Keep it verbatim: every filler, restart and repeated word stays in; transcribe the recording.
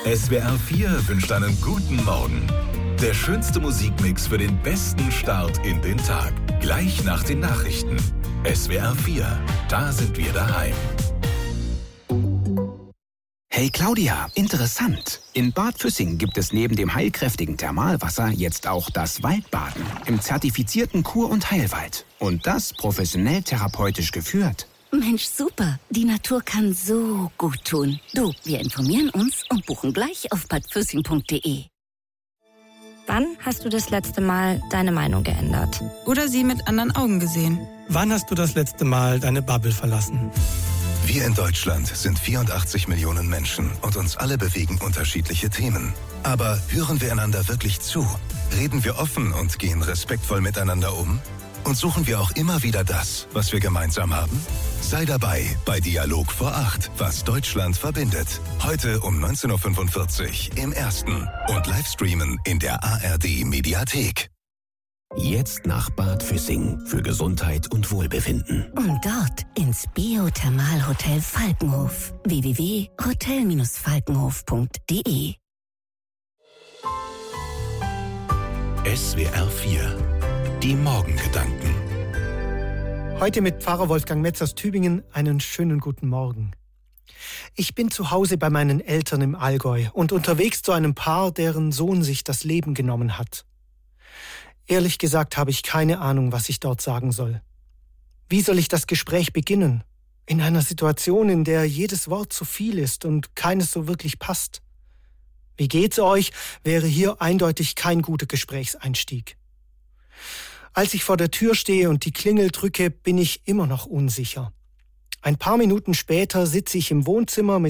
S W R vier wünscht einen guten Morgen. Der schönste Musikmix für den besten Start in den Tag. Gleich nach den Nachrichten. S W R vier, da sind wir daheim. Hey Claudia, interessant. In Bad Füssing gibt es neben dem heilkräftigen Thermalwasser jetzt auch das Waldbaden im zertifizierten Kur- und Heilwald. Und das professionell therapeutisch geführt. Mensch, super. Die Natur kann so gut tun. Du, wir informieren uns und buchen gleich auf bad füssing punkt de. Wann hast du das letzte Mal deine Meinung geändert? Oder sie mit anderen Augen gesehen? Wann hast du das letzte Mal deine Bubble verlassen? Wir in Deutschland sind vierundachtzig Millionen Menschen und uns alle bewegen unterschiedliche Themen. Aber hören wir einander wirklich zu? Reden wir offen und gehen respektvoll miteinander um? Und suchen wir auch immer wieder das, was wir gemeinsam haben? Sei dabei bei Dialog vor acht, was Deutschland verbindet. Heute um neunzehn Uhr fünfundvierzig im Ersten und Livestreamen in der A R D-Mediathek. Jetzt nach Bad Füssing für Gesundheit und Wohlbefinden. Und dort ins Biothermalhotel Falkenhof. w w w punkt hotel Bindestrich falkenhof punkt de. S W R vier, die Morgengedanken. Heute mit Pfarrer Wolfgang Metz aus Tübingen einen schönen guten Morgen. Ich bin zu Hause bei meinen Eltern im Allgäu und unterwegs zu einem Paar, deren Sohn sich das Leben genommen hat. Ehrlich gesagt habe ich keine Ahnung, was ich dort sagen soll. Wie soll ich das Gespräch beginnen? In einer Situation, in der jedes Wort zu viel ist und keines so wirklich passt. Wie geht's euch? Wäre hier eindeutig kein guter Gesprächseinstieg. Als ich vor der Tür stehe und die Klingel drücke, bin ich immer noch unsicher. Ein paar Minuten später sitze ich im Wohnzimmer mit